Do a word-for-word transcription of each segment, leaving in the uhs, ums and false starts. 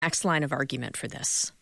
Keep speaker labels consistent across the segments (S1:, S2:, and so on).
S1: Mac's line of argument for this?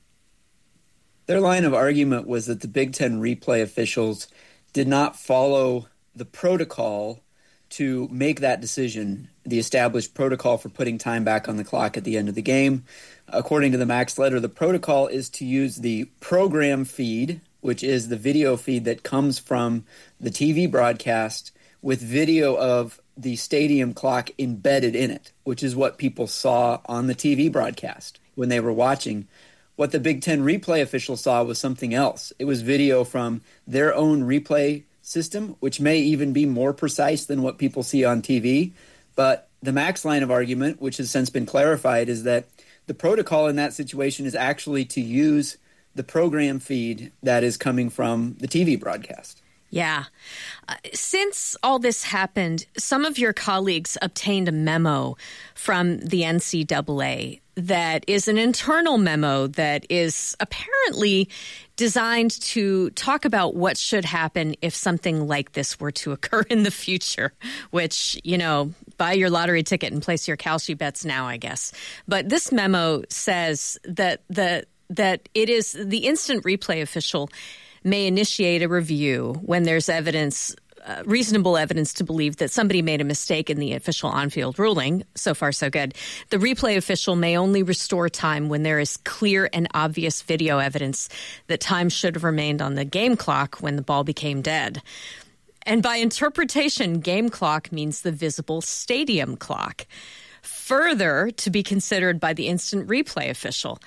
S2: Their line of argument was that the Big Ten replay officials did not follow the protocol to make that decision, the established protocol for putting time back on the clock at the end of the game. According to the Mac's letter, the protocol is to use the program feed, which is the video feed that comes from the T V broadcast, with video of the stadium clock embedded in it, which is what people saw on the T V broadcast when they were watching. What the Big Ten replay officials saw was something else. It was video from their own replay system, which may even be more precise than what people see on T V. But the Mac's line of argument, which has since been clarified, is that the protocol in that situation is actually to use the program feed that is coming from the T V broadcast.
S1: Yeah. Uh, since all this happened, some of your colleagues obtained a memo from the N C double A that is an internal memo that is apparently designed to talk about what should happen if something like this were to occur in the future, which, you know, buy your lottery ticket and place your Kalshi bets now, I guess. But this memo says that the that it is the instant replay official may initiate a review when there's evidence, uh, reasonable evidence to believe that somebody made a mistake in the official on-field ruling. So far, so good. The replay official may only restore time when there is clear and obvious video evidence that time should have remained on the game clock when the ball became dead. And by interpretation, game clock means the visible stadium clock. Further, to be considered by the instant replay official.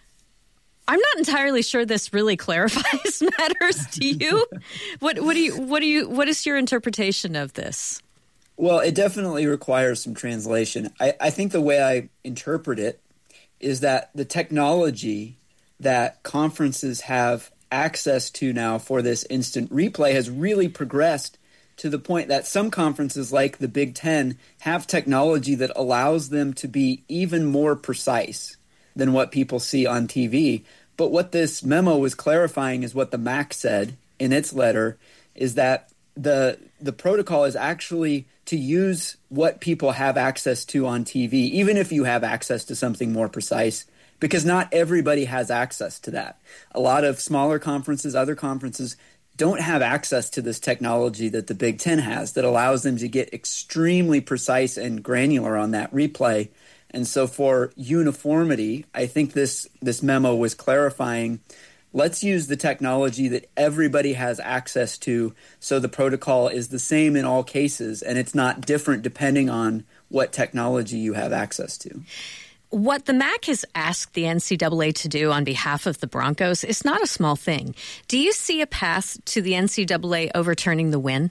S1: I'm not entirely sure this really clarifies matters. Do you? What what do you what do you what is your interpretation of this?
S2: Well, it definitely requires some translation. I, I think the way I interpret it is that the technology that conferences have access to now for this instant replay has really progressed to the point that some conferences like the Big Ten have technology that allows them to be even more precise than what people see on T V. But what this memo was clarifying is what the Mac said in its letter, is that the the protocol is actually to use what people have access to on T V, even if you have access to something more precise, because not everybody has access to that. A lot of smaller conferences, other conferences, don't have access to this technology that the Big Ten has that allows them to get extremely precise and granular on that replay. And so for uniformity, I think this, this memo was clarifying, let's use the technology that everybody has access to so the protocol is the same in all cases, and it's not different depending on what technology you have access to.
S1: What the Mac has asked the N C double A to do on behalf of the Broncos is not a small thing. Do you see a path to the N C double A overturning the win?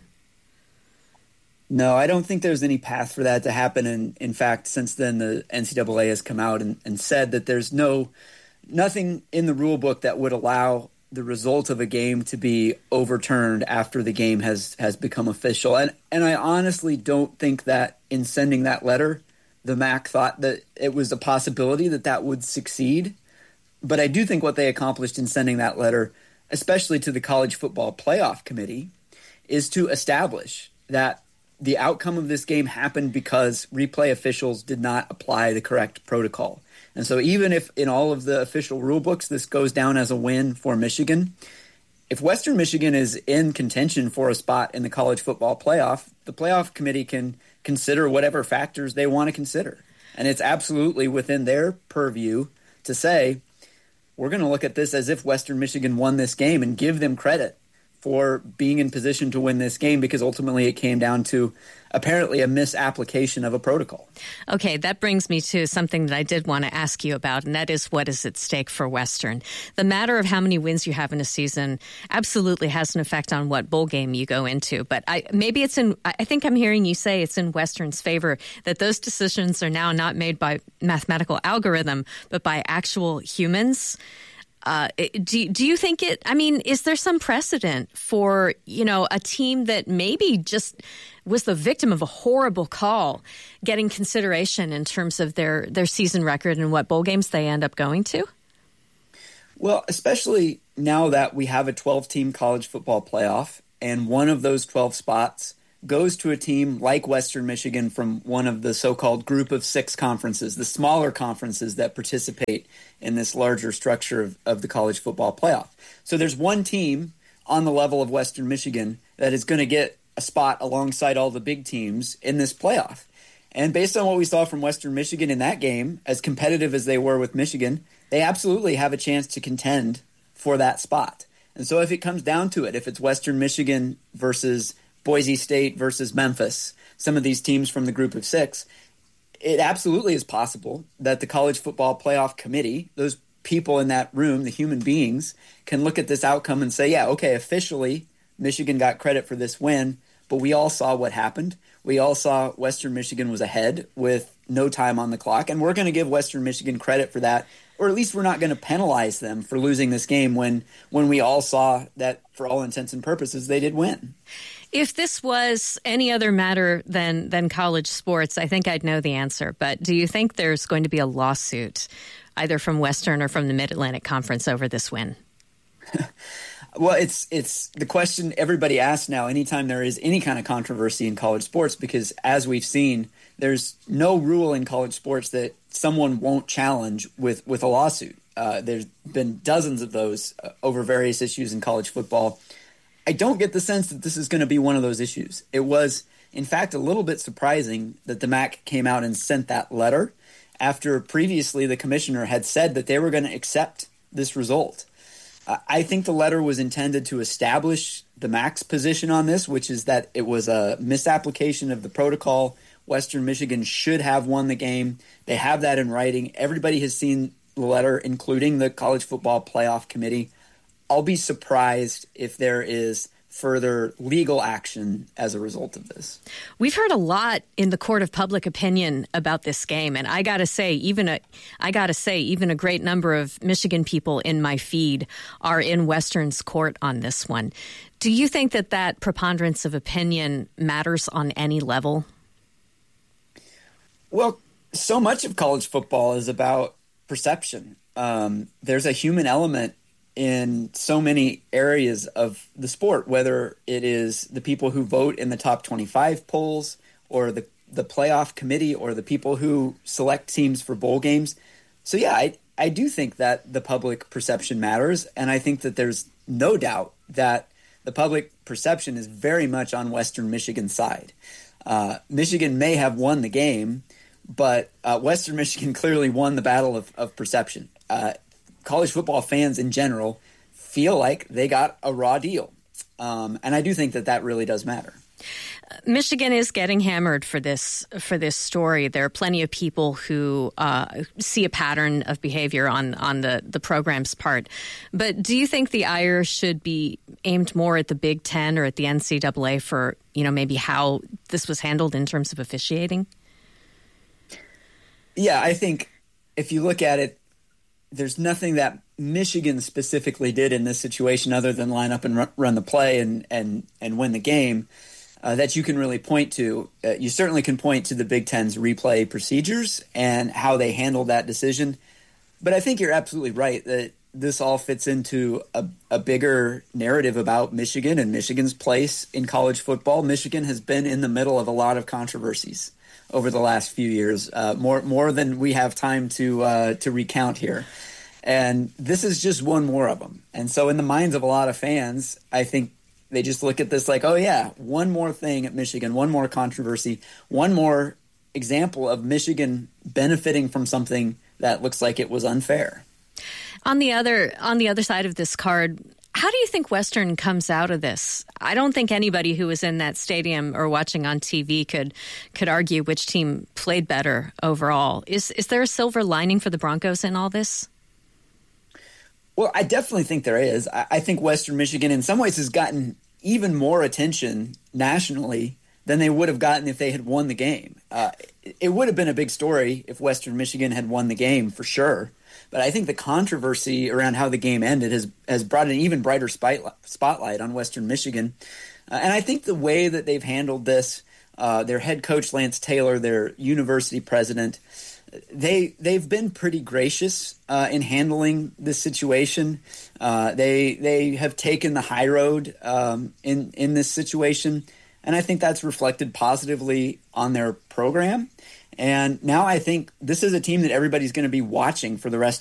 S2: No, I don't think there's any path for that to happen. And in fact, since then, the N C double A has come out and, and said that there's no nothing in the rule book that would allow the result of a game to be overturned after the game has, has become official. And and I honestly don't think that in sending that letter, the Mac thought that it was a possibility that that would succeed. But I do think what they accomplished in sending that letter, especially to the College Football Playoff Committee, is to establish that the outcome of this game happened because replay officials did not apply the correct protocol. And so even if in all of the official rule books this goes down as a win for Michigan, if Western Michigan is in contention for a spot in the college football playoff, the playoff committee can consider whatever factors they want to consider. And it's absolutely within their purview to say, we're going to look at this as if Western Michigan won this game and give them credit for being in position to win this game, because ultimately it came down to apparently a misapplication of a protocol.
S1: Okay, that brings me to something that I did want to ask you about, and that is what is at stake for Western. The matter of how many wins you have in a season absolutely has an effect on what bowl game you go into. But I, maybe it's in, I think I'm hearing you say it's in Western's favor that those decisions are now not made by mathematical algorithm, but by actual humans. Uh, do, do you think it, I mean, is there some precedent for, you know, a team that maybe just was the victim of a horrible call getting consideration in terms of their, their season record and what bowl games they end up going to?
S2: Well, especially now that we have a twelve-team college football playoff, and one of those twelve spots goes to a team like Western Michigan from one of the so-called group of six conferences, the smaller conferences that participate in this larger structure of, of the college football playoff. So there's one team on the level of Western Michigan that is going to get a spot alongside all the big teams in this playoff. And based on what we saw from Western Michigan in that game, as competitive as they were with Michigan, they absolutely have a chance to contend for that spot. And so if it comes down to it, if it's Western Michigan versus Boise State versus Memphis, some of these teams from the group of six, it absolutely is possible that the College Football Playoff Committee, those people in that room, the human beings, can look at this outcome and say, yeah, okay, officially Michigan got credit for this win, but we all saw what happened. We all saw Western Michigan was ahead with no time on the clock, and we're going to give Western Michigan credit for that, or at least we're not going to penalize them for losing this game when when we all saw that, for all intents and purposes, they did win.
S1: If this was any other matter than, than college sports, I think I'd know the answer. But do you think there's going to be a lawsuit, either from Western or from the Mid-Atlantic Conference, over this win?
S2: Well, it's it's the question everybody asks now anytime there is any kind of controversy in college sports, because as we've seen, there's no rule in college sports that someone won't challenge with, with a lawsuit. Uh, there's been dozens of those uh, over various issues in college football. I don't get the sense that this is going to be one of those issues. It was, in fact, a little bit surprising that the M A C came out and sent that letter after previously the commissioner had said that they were going to accept this result. I think the letter was intended to establish the M A C's position on this, which is that it was a misapplication of the protocol. Western Michigan should have won the game. They have that in writing. Everybody has seen the letter, including the College Football Playoff Committee. I'll be surprised if there is further legal action as a result of this.
S1: We've heard a lot in the court of public opinion about this game, and I got to say, even a, I got to say, even a great number of Michigan people in my feed are in Western's court on this one. Do you think that that preponderance of opinion matters on any level?
S2: Well, so much of college football is about perception. Um, there's a human element in so many areas of the sport, whether it is the people who vote in the top twenty-five polls or the, the playoff committee or the people who select teams for bowl games. So, yeah, I, I do think that the public perception matters, and I think that there's no doubt that the public perception is very much on Western Michigan's side. Uh, Michigan may have won the game, but uh, Western Michigan clearly won the battle of, of perception. Uh, college football fans in general feel like they got a raw deal. Um, and I do think that that really does matter.
S1: Michigan is getting hammered for this for this story. There are plenty of people who uh, see a pattern of behavior on, on the, the program's part. But do you think the ire should be aimed more at the Big Ten or at the N C double A for, you know, maybe how this was handled in terms of officiating?
S2: Yeah, I think if you look at it, there's nothing that Michigan specifically did in this situation other than line up and run the play and and, and win the game uh, that you can really point to. Uh, you certainly can point to the Big Ten's replay procedures and how they handled that decision. But I think you're absolutely right that this all fits into a, a bigger narrative about Michigan and Michigan's place in college football. Michigan has been in the middle of a lot of controversies over the last few years, uh, more more than we have time to uh, to recount here. And this is just one more of them. And so in the minds of a lot of fans, I think they just look at this like, oh, yeah, one more thing at Michigan, one more controversy, one more example of Michigan benefiting from something that looks like it was unfair.
S1: On the other on the other side of this card, how do you think Western comes out of this? I don't think anybody who was in that stadium or watching on T V could could argue which team played better overall. Is is there a silver lining for the Broncos in all this?
S2: Well, I definitely think there is. I, I think Western Michigan in some ways has gotten even more attention nationally than they would have gotten if they had won the game. Uh, it, it would have been a big story if Western Michigan had won the game for sure. But I think the controversy around how the game ended has has brought an even brighter spotlight on Western Michigan. Uh, and I think the way that they've handled this, uh, their head coach, Lance Taylor, their university president, they, they've been pretty gracious uh, in handling this situation. Uh, they they have taken the high road um, in, in this situation. and I think that's reflected positively on their program. And now I think this is a team that everybody's going to be watching for the rest